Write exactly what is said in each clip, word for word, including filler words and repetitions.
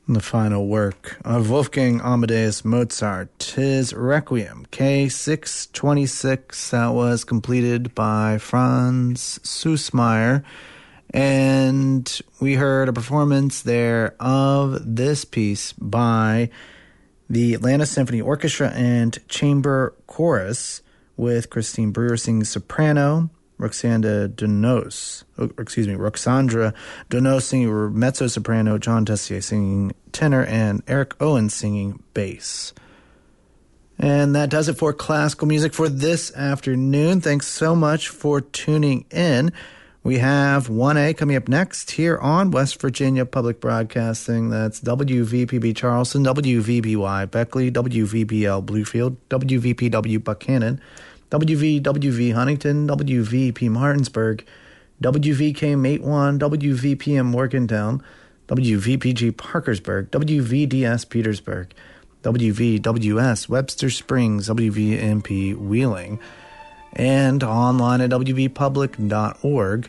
The final work of Wolfgang Amadeus Mozart, his Requiem, K six twenty-six, that was completed by Franz Süssmayr. And we heard a performance there of this piece by the Atlanta Symphony Orchestra and Chamber Chorus, with Christine Brewer singing soprano, Roxandra Donos, oh, excuse me, Roxandra Donos singing mezzo-soprano, John Tessier singing tenor, and Eric Owen singing bass. And that does it for classical music for this afternoon. Thanks so much for tuning in. We have one A coming up next here on West Virginia Public Broadcasting. That's W V P B Charleston, W V B Y Beckley, W V B L Bluefield, W V P W Buchanan, W V W V Huntington, W V P Martinsburg, W V K Mate one, W V P M Morgantown, W V P G Parkersburg, W V D S Petersburg, W V W S Webster Springs, W V M P Wheeling, and online at W V public dot org.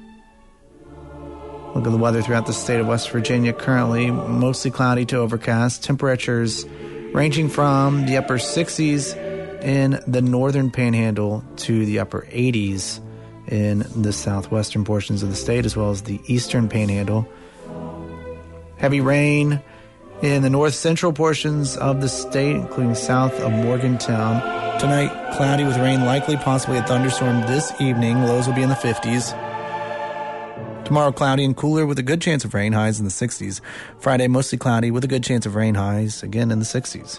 Look at the weather throughout the state of West Virginia. Currently, mostly cloudy to overcast. Temperatures ranging from the upper sixties in the northern panhandle to the upper eighties in the southwestern portions of the state, as well as the eastern panhandle. Heavy rain in the north central portions of the state, including south of Morgantown. Tonight, cloudy with rain, likely possibly a thunderstorm this evening. Lows will be in the fifties. Tomorrow, cloudy and cooler with a good chance of rain, highs in the sixties. Friday, mostly cloudy with a good chance of rain, highs again in the sixties.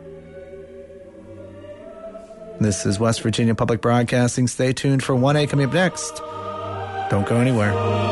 This is West Virginia Public Broadcasting. Stay tuned for one A coming up next. Don't go anywhere.